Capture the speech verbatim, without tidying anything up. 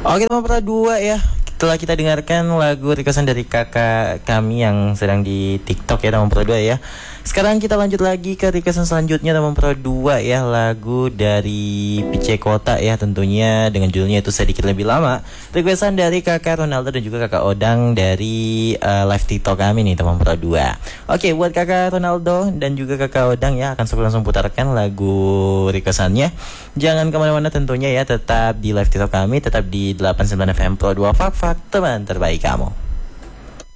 Oke teman Pro dua ya, setelah kita dengarkan lagu requestan dari kakak kami yang sedang di TikTok ya teman Pro dua ya. Sekarang kita lanjut lagi ke requestan selanjutnya teman Pro dua ya, lagu dari P C Kota ya, tentunya dengan judulnya itu Sedikit Lebih Lama. Requestan dari kakak Ronaldo dan juga kakak Odang dari uh, live TikTok kami nih teman Pro dua. Oke, buat kakak Ronaldo dan juga kakak Odang ya, akan saya langsung putarkan lagu requestannya. Jangan kemana-mana tentunya ya, tetap di live TikTok kami, tetap di delapan puluh sembilan F M Pro dua, Fak Fak teman terbaik kamu.